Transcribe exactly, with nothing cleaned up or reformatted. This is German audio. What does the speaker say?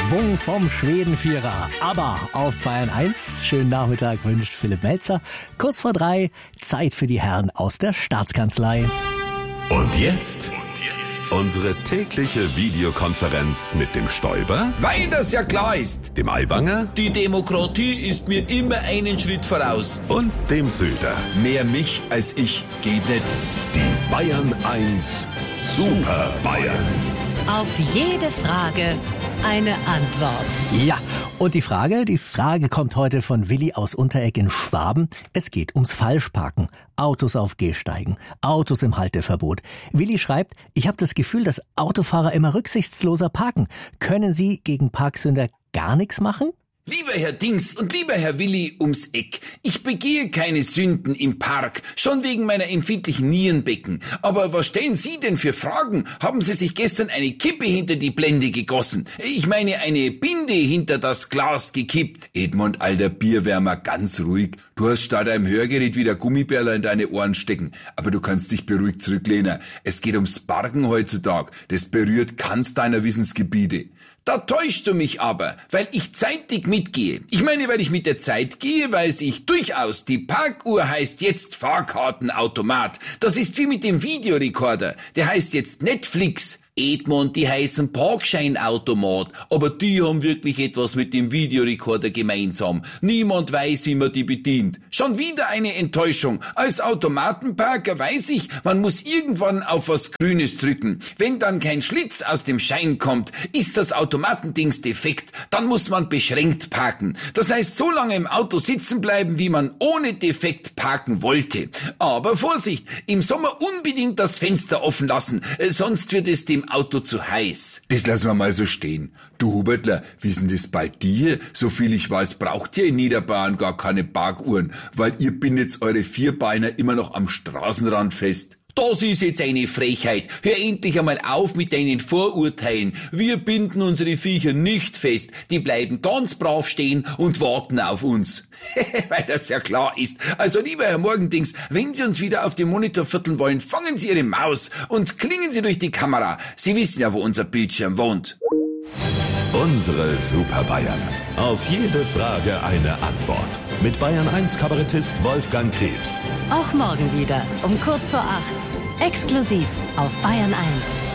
Schwung vom Schwedenvierer. Aber auf Bayern eins. Schönen Nachmittag wünscht Philipp Melzer. Kurz vor drei, Zeit für die Herren aus der Staatskanzlei. Und jetzt unsere tägliche Videokonferenz mit dem Stoiber, weil das ja klar ist. dem Aiwanger Die Demokratie ist mir immer einen Schritt voraus. und dem Söder. Mehr mich als ich geht nicht. Die Bayern eins Super Bayern. Auf jede Frage eine Antwort. Ja, und die Frage, die Frage kommt heute von Willi aus Unteregg in Schwaben. Es geht ums Falschparken. Autos auf Gehsteigen, Autos im Halteverbot. Willi schreibt, ich habe das Gefühl, dass Autofahrer immer rücksichtsloser parken. Können Sie gegen Parksünder gar nichts machen? Lieber Herr Dings und lieber Herr Willi ums Eck, ich begehe keine Sünden im Park, schon wegen meiner empfindlichen Nierenbecken. Aber was stellen Sie denn für Fragen? Haben Sie sich gestern eine Kippe hinter die Blende gegossen? Ich meine, eine Binde hinter das Glas gekippt. Edmund, alter Bierwärmer, ganz ruhig. Du hast statt einem Hörgerät wieder Gummibärler in deine Ohren stecken. Aber du kannst dich beruhigt zurücklehnen. Es geht ums Parken heutzutage. Das berührt keins deiner Wissensgebiete. Da täuschst du mich aber, weil ich zeitig mitgehe. Ich meine, weil ich mit der Zeit gehe, weiß ich durchaus, die Parkuhr heißt jetzt Fahrkartenautomat. Das ist wie mit dem Videorekorder. Der heißt jetzt Netflix. Edmund, die heißen Parkscheinautomat, aber die haben wirklich etwas mit dem Videorekorder gemeinsam. Niemand weiß, wie man die bedient. Schon wieder eine Enttäuschung. Als Automatenparker weiß ich, man muss irgendwann auf was Grünes drücken. Wenn dann kein Schlitz aus dem Schein kommt, ist das Automatendings defekt. Dann muss man beschränkt parken. Das heißt, so lange im Auto sitzen bleiben, wie man ohne Defekt parken wollte. Aber Vorsicht, im Sommer unbedingt das Fenster offen lassen, sonst wird es dem Auto zu heiß. Das lassen wir mal so stehen. Du Hubertler, wie ist denn das bei dir? So viel ich weiß, braucht ihr in Niederbayern gar keine Parkuhren, weil ihr bindet eure Vierbeiner immer noch am Straßenrand fest. Das ist jetzt eine Frechheit. Hör endlich einmal auf mit deinen Vorurteilen. Wir binden unsere Viecher nicht fest. Die bleiben ganz brav stehen und warten auf uns. Weil das ja klar ist. Also lieber Herr Morgendings, wenn Sie uns wieder auf dem Monitor vierteln wollen, fangen Sie Ihre Maus und klingen Sie durch die Kamera. Sie wissen ja, wo unser Bildschirm wohnt. Unsere Super Bayern. Auf jede Frage eine Antwort. Mit Bayern eins Kabarettist Wolfgang Krebs. Auch morgen wieder um kurz vor acht. Exklusiv auf Bayern eins.